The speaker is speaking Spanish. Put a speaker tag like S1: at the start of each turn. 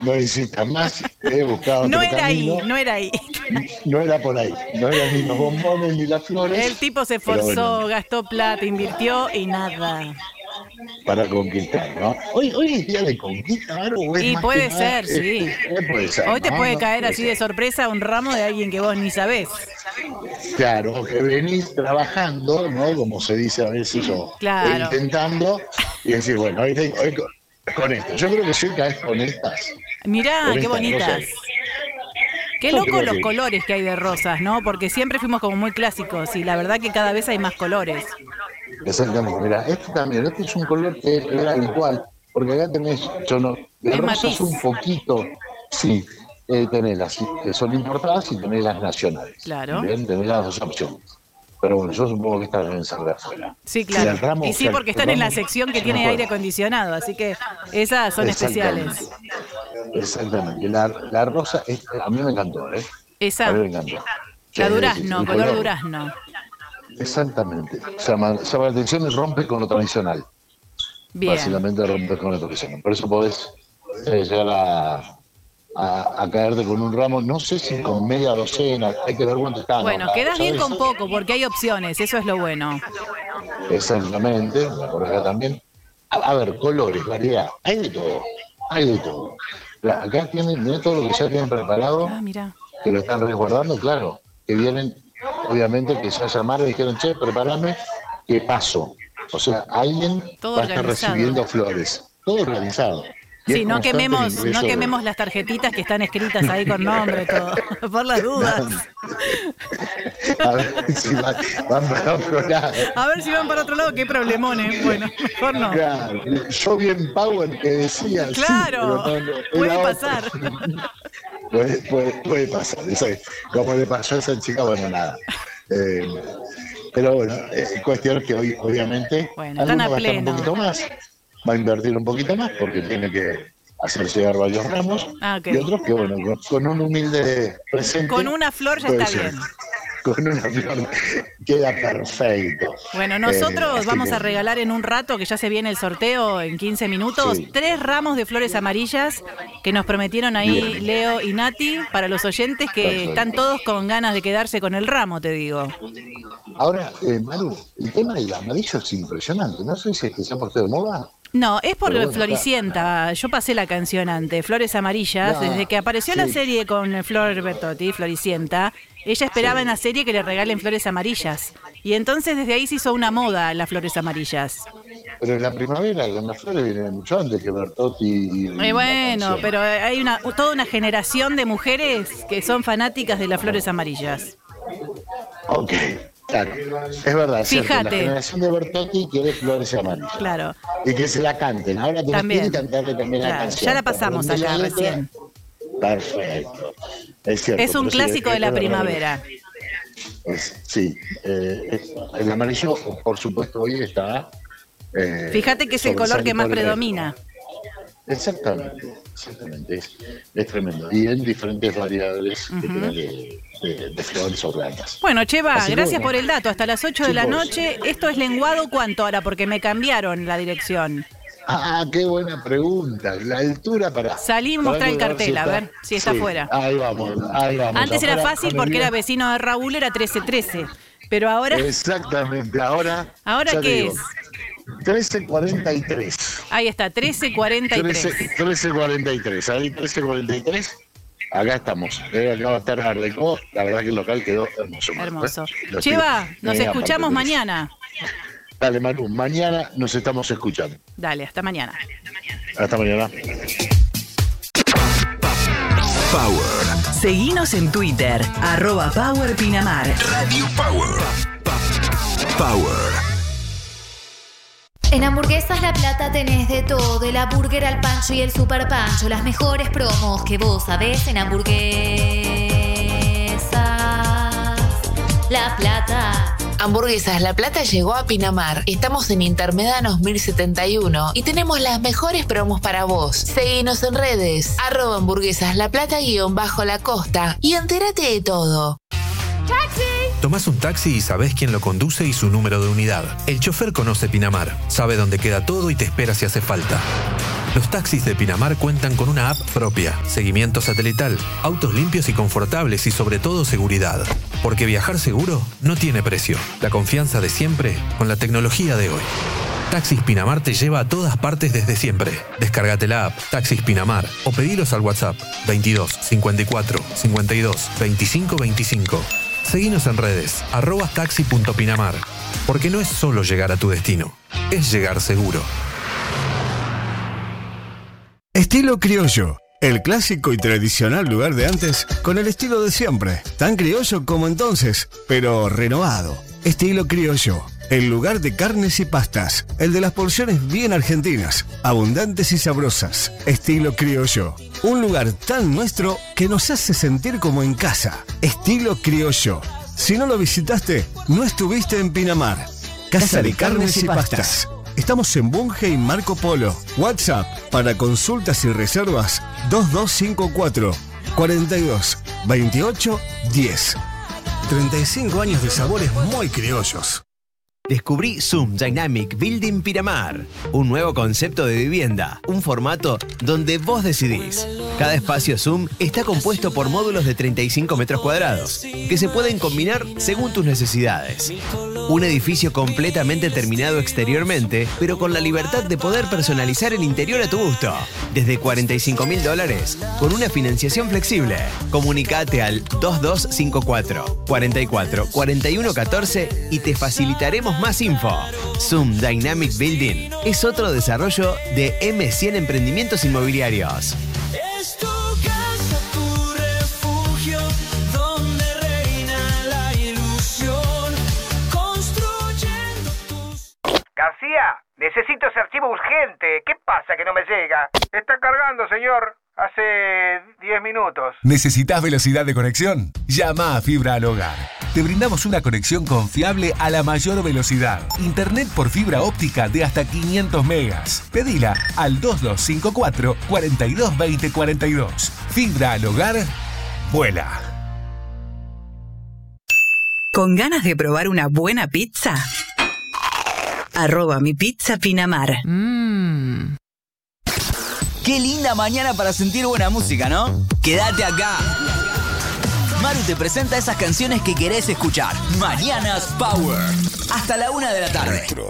S1: no insistas más, he buscado
S2: No
S1: otro
S2: era
S1: camino.
S2: ahí, no era ahí.
S1: No era por ahí, no eran ni los bombones ni las flores.
S2: El tipo se
S1: pero
S2: esforzó,
S1: bueno,
S2: gastó plata, invirtió y nada.
S1: para conquistar, ¿no? Hoy es día de conquista, Maru, o es
S2: Y
S1: más que
S2: puede
S1: nada,
S2: ser, sí.
S1: puede ser,
S2: Hoy te
S1: ¿no?
S2: puede
S1: No,
S2: caer
S1: puede
S2: así
S1: ser.
S2: de sorpresa un ramo de alguien que vos ni sabés.
S1: Claro, que venís trabajando, ¿no? Como se dice a veces, o
S2: Claro.
S1: intentando, y decir, bueno, hoy con esto. Yo creo que sí caes con estas.
S2: Mirá,
S1: Con
S2: qué
S1: estas
S2: bonitas.
S1: rosas.
S2: Qué
S1: Yo
S2: loco
S1: creo
S2: los
S1: que
S2: colores que hay de rosas, ¿no? Porque siempre fuimos como muy clásicos y la verdad que cada vez hay más colores.
S1: exactamente. Mira, este es un color que era habitual, porque acá tenés, yo no, de
S2: Es
S1: rosas
S2: matiz,
S1: un poquito, sí, tenés las que son importadas y tenés las nacionales.
S2: claro.
S1: Bien, tenés las dos opciones. Pero bueno, yo supongo que estas deben ser de afuera.
S2: Sí,
S1: Y el
S2: claro.
S1: ramo,
S2: Y
S1: o
S2: sí,
S1: sea,
S2: porque
S1: el
S2: están en la
S1: ramo,
S2: sección que
S1: no
S2: tiene aire
S1: puedo.
S2: acondicionado, así que esas son
S1: Exactamente,
S2: especiales.
S1: exactamente. La rosa, a mí me encantó, ¿eh? A mí
S2: Esa,
S1: me encantó.
S2: la
S1: Sí, sí, sí,
S2: durazno,
S1: el
S2: color
S1: color.
S2: durazno.
S1: Exactamente. Llama la atención y rompe con lo tradicional.
S2: Bien.
S1: Básicamente rompe con lo tradicional. Por eso podés llegar a caerte con un ramo, no sé si con media docena, hay que ver cuánto está
S2: Bueno,
S1: anotado,
S2: quedas bien
S1: ¿sabes?
S2: con poco porque hay opciones, eso es lo bueno.
S1: Exactamente, por acá también. A ver, colores, variedad, hay de todo, hay de todo. Acá tienen, mirá todo lo que ya tienen preparado,
S2: Ah, mira.
S1: que lo están resguardando, claro, que vienen, obviamente, que ya llamaron y dijeron, che, prepárame, que paso. O sea, alguien
S2: Todo
S1: va a estar
S2: organizado.
S1: recibiendo flores, todo organizado. Y es
S2: Sí, no
S1: constante el
S2: quememos, no
S1: ingreso de...
S2: quememos las tarjetitas que están escritas ahí con nombre, todo, por las dudas.
S1: A ver si van para otro lado.
S2: A ver si van para otro lado, qué problemones. Bueno, mejor no.
S1: Claro, yo vi en Power que decía sí, pero
S2: Claro,
S1: no,
S2: puede
S1: era otro.
S2: pasar.
S1: Puede pasar, eso es. Como le pasó a esa chica, bueno, nada. Eh, pero bueno, cuestión que hoy, obviamente,
S2: Bueno, están
S1: alguno
S2: a
S1: va a estar un
S2: pleno.
S1: poquito más, va a invertir un poquito más porque tiene que hacer llegar varios ramos,
S2: Ah, ok.
S1: y otros que, bueno, con un humilde presente,
S2: Con una flor ya
S1: puede
S2: está
S1: ser.
S2: bien.
S1: Con una flor queda perfecto.
S2: Bueno, nosotros
S1: Así
S2: vamos
S1: que,
S2: a regalar en un rato, que ya se viene el sorteo en 15 minutos,
S1: sí.
S2: 3 ramos de flores amarillas que nos prometieron ahí
S1: Bien.
S2: Leo y Nati para los oyentes que están
S1: Perfecto.
S2: todos con ganas de quedarse con el ramo, te digo.
S1: Ahora, Manu, el tema del amarillo es impresionante. No sé si es que se ha puesto de moda,
S2: No, es por
S1: pero bueno,
S2: Floricienta. Yo pasé la canción antes, Flores Amarillas.
S1: no,
S2: Desde que apareció la
S1: sí,
S2: serie con Flor Bertotti, Floricienta, ella esperaba
S1: sí.
S2: en la serie que le regalen flores amarillas. Y entonces desde ahí se hizo una moda las flores amarillas.
S1: Pero en la primavera, las flores vienen mucho antes que Bertotti y la
S2: Bueno,
S1: canción.
S2: pero hay toda una generación de mujeres que son fanáticas de las flores amarillas.
S1: Ok, claro. Es verdad, es cierto. La
S2: Fíjate.
S1: generación de Bertotti quiere flores amarillas.
S2: Claro,
S1: Y que se la canten. Ahora tenés que ir y
S2: también.
S1: cantarle también la
S2: Claro,
S1: canción.
S2: ya la pasamos
S1: Aprendés
S2: acá
S1: la letra.
S2: recién.
S1: Perfecto. Es cierto.
S2: Es un
S1: pero sí,
S2: clásico de la
S1: verdad.
S2: primavera.
S1: Sí, el amarillo, por supuesto, hoy está.
S2: Fíjate que es el color que más
S1: sobresale por el resto.
S2: predomina.
S1: Exactamente, es tremendo. Y en diferentes variedades que tiene de flores o plantas.
S2: Bueno, Cheva,
S1: Así que
S2: gracias
S1: bueno,
S2: por el dato. Hasta las 8 de la
S1: chicos.
S2: noche. ¿Esto es lenguado cuánto ahora? Porque me cambiaron la dirección.
S1: Qué buena pregunta. La altura para.
S2: Salí y mostrá el cartel, a ver si está afuera.
S1: Ahí vamos, ahí vamos.
S2: Antes era
S1: Afuera,
S2: fácil
S1: con el
S2: porque era
S1: bien.
S2: vecino de Raúl, era 1313. Pero ahora,
S1: Exactamente, ahora.
S2: ¿ahora
S1: ya te
S2: qué
S1: digo,
S2: es?
S1: 13:43.
S2: Ahí está, 1343.
S1: 13:43. Ahí 13:43. Acá estamos. Acá va a estar Art Deco. La verdad que el local quedó hermoso.
S2: Hermoso.
S1: Lo
S2: Cheva,
S1: estoy-
S2: nos
S1: aparte
S2: escuchamos
S1: de eso.
S2: mañana.
S1: Dale, Manu, mañana nos estamos escuchando.
S2: Dale, hasta mañana.
S1: Hasta mañana.
S3: Power.
S4: Seguinos en Twitter, @PowerPinamar.
S3: Radio Power. Power.
S5: En Hamburguesas La Plata tenés de todo, el burger al pancho y el super pancho, las mejores promos que vos sabés en Hamburguesas La Plata.
S6: Hamburguesas La Plata llegó a Pinamar. Estamos en Intermedanos 1071 y tenemos las mejores promos para vos. Seguinos en redes, @hamburguesas La Plata _la costa y entérate de todo.
S7: Tomás un taxi y sabés quién lo conduce y su número de unidad. El chofer conoce Pinamar, sabe dónde queda todo y te espera si hace falta. Los taxis de Pinamar cuentan con una app propia, seguimiento satelital, autos limpios y confortables y sobre todo seguridad. Porque viajar seguro no tiene precio. La confianza de siempre con la tecnología de hoy. Taxis Pinamar te lleva a todas partes desde siempre. Descárgate la app Taxis Pinamar o pedilos al WhatsApp 22 54 52 25 25. Seguinos en redes @taxi.pinamar. Porque no es solo llegar a tu destino, es llegar seguro.
S8: Estilo criollo, el clásico y tradicional lugar de antes con el estilo de siempre. Tan criollo como entonces, pero renovado. Estilo criollo, el lugar de carnes y pastas, el de las porciones bien argentinas, abundantes y sabrosas. Estilo criollo, un lugar tan nuestro que nos hace sentir como en casa. Estilo criollo. Si no lo visitaste, no estuviste en Pinamar. Casa de Carnes y Pastas. Estamos en Bunge y Marco Polo. WhatsApp para consultas y reservas 2254 42 28 10. 35 años de sabores muy criollos.
S9: Descubrí Zoom Dynamic Building Pinamar, un nuevo concepto de vivienda, un formato donde vos decidís. Cada espacio Zoom está compuesto por módulos de 35 metros cuadrados, que se pueden combinar según tus necesidades. Un edificio completamente terminado exteriormente, pero con la libertad de poder personalizar el interior a tu gusto. Desde $45.000, con una financiación flexible. Comunicate al 2254 44 41 14 y te facilitaremos más info. Zoom Dynamic Building es otro desarrollo de M100 Emprendimientos Inmobiliarios.
S10: Es tu casa, tu refugio, donde reina la ilusión, construyendo tus...
S11: García, necesito ese archivo urgente. ¿Qué pasa que no me llega? Está cargando, señor. Hace 10 minutos.
S12: ¿Necesitas velocidad de conexión? Llama a Fibra al Hogar. Te brindamos una conexión confiable a la mayor velocidad. Internet por fibra óptica de hasta 500 megas. Pedila al 2254 42 20 42. Fibra al Hogar, vuela.
S4: ¿Con ganas de probar una buena pizza? @mipizza_pinamar.
S13: Qué linda mañana para sentir buena música, ¿no? Quédate acá. Maru te presenta esas canciones que querés escuchar. Mañanas Power. Hasta la 1 de la tarde.